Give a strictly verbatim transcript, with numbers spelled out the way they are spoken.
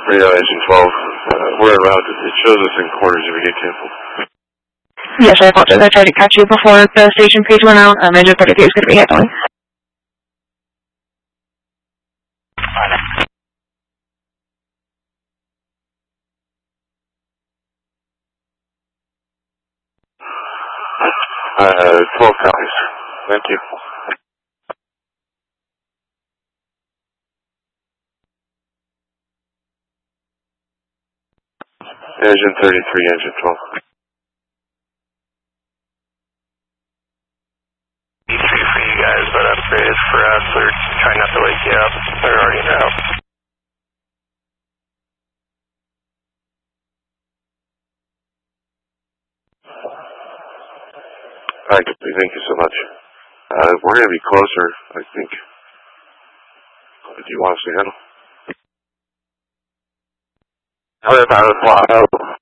Radio Engine twelve, uh, we're en route. It shows us in quarters if we get canceled. Yes, I apologize. I tried to catch you before the station page went out. Um, I just thought it was going to be handling. Uh, twelve copies. Thank you. Engine thirty-three, engine twelve. E three for you guys, but upgraded for us. We're trying not to wake you up. They're already in route. Alright, thank you so much. Uh, we're going to be closer, I think. Do you want us to handle? How about a fly out?